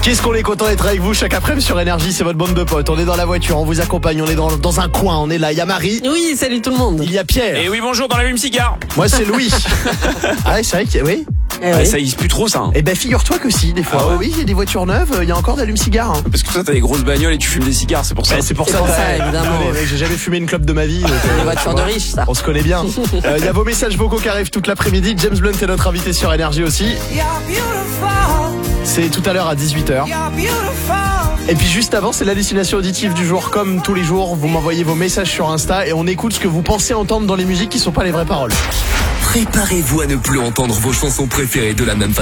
Qu'est-ce qu'on est content d'être avec vous chaque après-midi sur Énergie, c'est votre bande de potes. On est dans la voiture, on vous accompagne, on est dans un coin, on est là. Il y a Marie. Oui, salut tout le monde. Il y a Pierre. Et oui, bonjour, dans la même cigare. Moi, c'est Louis. Ah ouais, c'est vrai que oui. Ouais, ça hisse plus trop ça. Eh ben, figure-toi que si, des fois. Ah ouais. Oui, il y a des voitures neuves, il y a encore d'allume-cigare. Hein. Parce que toi, t'as des grosses bagnoles et tu fumes des cigares, c'est pour ça. C'est pour C'est ça, pour ça, ouais. évidemment. Désolé, mec, j'ai jamais fumé une clope de ma vie. Donc, Une voiture de riche, ça. On se connaît bien. Il y a vos messages vocaux qui arrivent toute l'après-midi. James Blunt est notre invité sur Énergie aussi. C'est tout à l'heure à 18h. Et puis juste avant, c'est l'hallucination auditive du jour. Comme tous les jours, vous m'envoyez vos messages sur Insta et on écoute ce que vous pensez entendre dans les musiques qui sont pas les vraies paroles. Préparez-vous à ne plus entendre vos chansons préférées de la même façon.